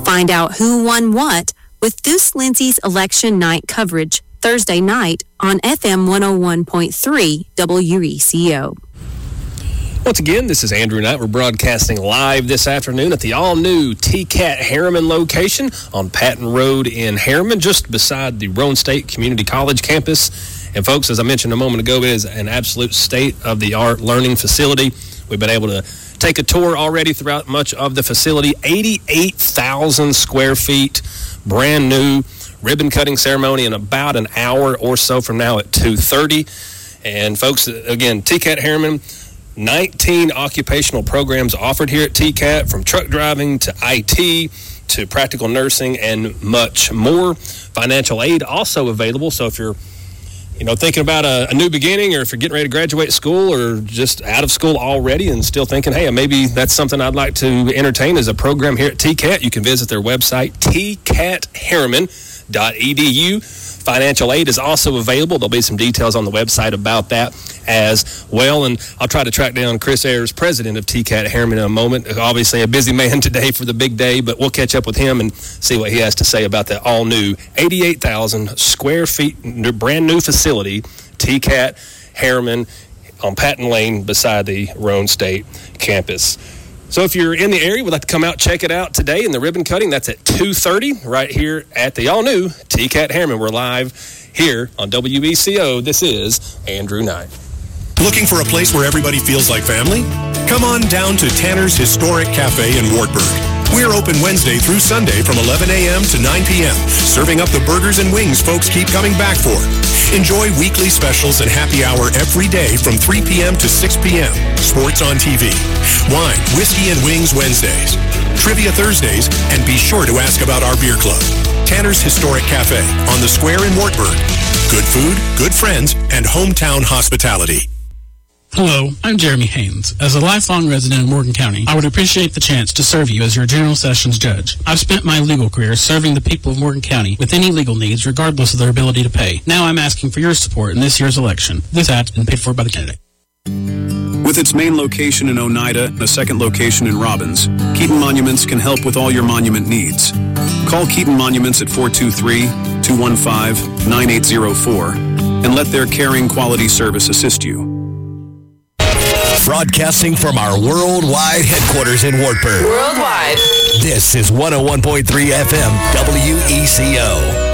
Find out who won what with Deuce Lindsay's election night coverage Thursday night on FM 101.3 WECO. Once again, this is Andrew Knight. We're broadcasting live this afternoon at the all-new TCAT Harriman location on Patton Road in Harriman, just beside the Roane State Community College campus. And folks, as I mentioned a moment ago, it is an absolute state-of-the-art learning facility. We've been able to take a tour already throughout much of the facility. 88,000 square feet, brand new. Ribbon cutting ceremony in about an hour or so from now at 2:30. And folks, again, TCAT Harriman, 19 occupational programs offered here at TCAT, from truck driving to IT to practical nursing and much more. Financial aid also available. So if you're thinking about a new beginning, or if you're getting ready to graduate school, or just out of school already and still thinking, hey, maybe that's something I'd like to entertain as a program here at TCAT, you can visit their website, tcatharriman.edu. Financial aid is also available. There'll be some details on the website about that as well. And I'll try to track down Chris Ayers, president of TCAT Harriman, in a moment. Obviously a busy man today for the big day, but we'll catch up with him and see what he has to say about the all-new 88,000 square feet brand new facility, TCAT Harriman on Patton Lane beside the Roane State campus. So if you're in the area, would like to come out, check it out today in the ribbon cutting. That's at 2:30 right here at the all-new TCAT Harriman. We're live here on WECO. This is Andrew Knight. Looking for a place where everybody feels like family? Come on down to Tanner's Historic Cafe in Wartburg. We're open Wednesday through Sunday from 11 a.m. to 9 p.m., serving up the burgers and wings folks keep coming back for. Enjoy weekly specials and happy hour every day from 3 p.m. to 6 p.m. Sports on TV. Wine, whiskey, and wings Wednesdays. Trivia Thursdays, and be sure to ask about our beer club. Tanner's Historic Cafe on the square in Wartburg. Good food, good friends, and hometown hospitality. Hello, I'm Jeremy Haynes. As a lifelong resident of Morgan County, I would appreciate the chance to serve you as your General Sessions Judge. I've spent my legal career serving the people of Morgan County with any legal needs, regardless of their ability to pay. Now I'm asking for your support in this year's election. This ad has been paid for by the candidate. With its main location in Oneida and a second location in Robbins, Keaton Monuments can help with all your monument needs. Call Keaton Monuments at 423-215-9804 and let their caring quality service assist you. Broadcasting from our worldwide headquarters in Wartburg. Worldwide. This is 101.3 FM WECO.